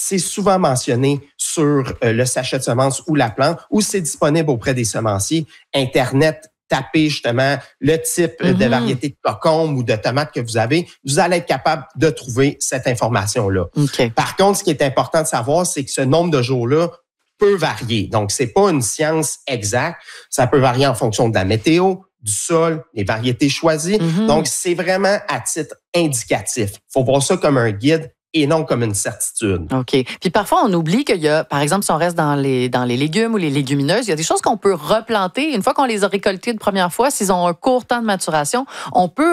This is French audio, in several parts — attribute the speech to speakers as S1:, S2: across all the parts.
S1: c'est souvent mentionné sur le sachet de semences ou la plante, ou c'est disponible auprès des semenciers. Internet, tapez justement le type de variété de cocombe ou de tomate que vous avez, vous allez être capable de trouver cette information-là.
S2: Okay.
S1: Par contre, ce qui est important de savoir, c'est que ce nombre de jours-là peut varier. Donc, c'est pas une science exacte. Ça peut varier en fonction de la météo, du sol, des variétés choisies. Donc, c'est vraiment à titre indicatif. Il faut voir ça comme un guide et non comme une certitude.
S2: OK. Puis parfois, on oublie qu'il y a, par exemple, si on reste dans les légumes ou les légumineuses, il y a des choses qu'on peut replanter. Une fois qu'on les a récoltées de première fois, s'ils ont un court temps de maturation, on peut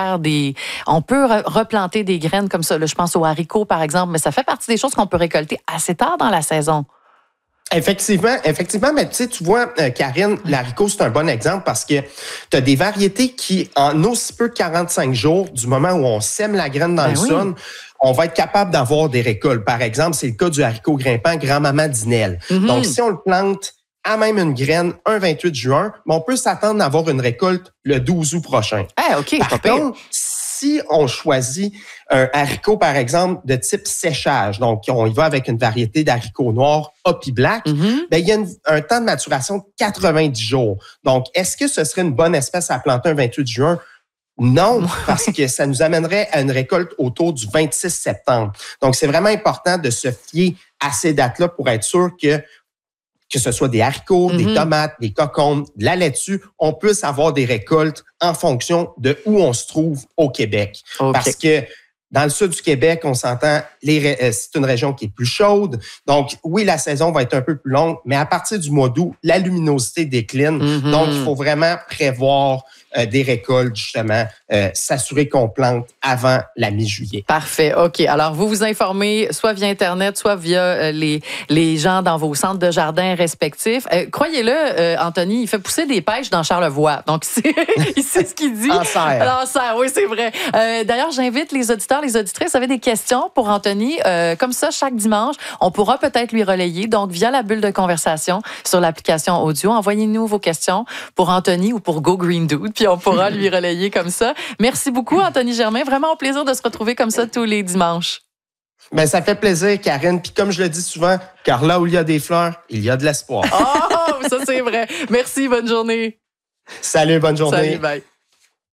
S2: replanter des graines comme ça. Là, je pense aux haricots, par exemple, mais ça fait partie des choses qu'on peut récolter assez tard dans la saison.
S1: Effectivement, mais tu vois, Karine, l'haricot, c'est un bon exemple parce que tu as des variétés qui, en aussi peu de 45 jours, du moment où on sème la graine dans le sol, on va être capable d'avoir des récoltes. Par exemple, c'est le cas du haricot grimpant grand-maman Dinelle. Donc, si on le plante à même une graine un 28 juin, on peut s'attendre à avoir une récolte le 12 août prochain.
S2: Ah, OK,
S1: Par contre, si on choisit un haricot, par exemple, de type séchage, donc on y va avec une variété d'haricots noirs Hopi Black, ben, il y a un temps de maturation de 90 jours. Donc, est-ce que ce serait une bonne espèce à planter un 28 juin? Non, parce que ça nous amènerait à une récolte autour du 26 septembre. Donc, c'est vraiment important de se fier à ces dates-là pour être sûr que ce soit des haricots, des tomates, des cocombes, de la laitue, on puisse avoir des récoltes en fonction de où on se trouve au Québec. Okay. Parce que dans le sud du Québec, on s'entend, c'est une région qui est plus chaude. Donc, oui, la saison va être un peu plus longue, mais à partir du mois d'août, la luminosité décline. Donc, il faut vraiment prévoir des récoltes, justement, s'assurer qu'on plante avant la mi-juillet.
S2: Parfait. OK. Alors, vous vous informez soit via Internet, soit via les gens dans vos centres de jardin respectifs. Croyez-le, Anthony, il fait pousser des pêches dans Charlevoix. Donc, il sait ce qu'il dit.
S1: En serre.
S2: En serre, oui, c'est vrai. D'ailleurs, j'invite les auditeurs, les auditrices, vous avez des questions pour Anthony. Comme ça, chaque dimanche, on pourra peut-être lui relayer. Donc, via la bulle de conversation sur l'application audio, envoyez-nous vos questions pour Anthony ou pour Go Green Dude, puis on pourra lui relayer comme ça. Merci beaucoup, Anthony Germain. Vraiment un plaisir de se retrouver comme ça tous les dimanches.
S1: Ben, ça fait plaisir, Karine. Puis comme je le dis souvent, car là où il y a des fleurs, il y a de l'espoir.
S2: Oh, ça c'est vrai. Merci, bonne journée.
S1: Salut, bonne journée.
S2: Salut, bye.